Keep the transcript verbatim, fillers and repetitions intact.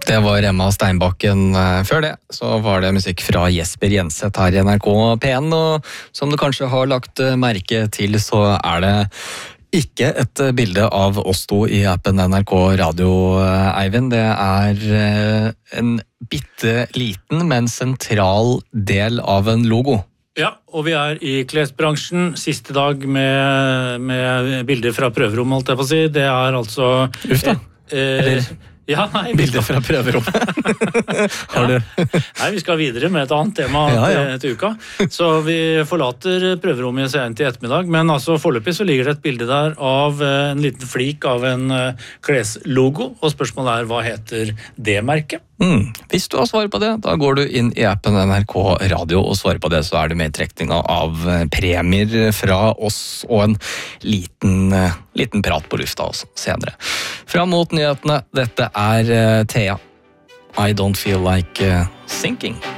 Det var Emma Steinbakken. Før det så var det musikk fra Jesper Jenseth her i N R K P en, og som du kanskje har lagt merke til, så er det ikke et bilde av oss to i appen N R K Radio, Eivind. Det er en bitteliten, men sentral del av en logo. Ja, og vi er i klesbransjen, siste dag med, med bilder fra prøverom, holdt jeg på å si. Det er altså... Uff da. Eh, Eller... Ja, nei, Bilder fra prøverommet. Har du? Nei, vi skal videre med et annet tema ja, ja. Til, til uka. Så vi forlater prøverommet sent i ettermiddag, men altså foreløpig så ligger det et bilde der av en liten flik av en kleslogo, og spørsmålet er, hva heter det merket? Mm. Hvis du har svar på det, da går du inn i appen N R K Radio og svarer på det, så er det med trekning av premier fra oss og en liten, liten prat på lufta også senere. Fram mot nyhetene, dette er Thea. I don't feel like uh, thinking.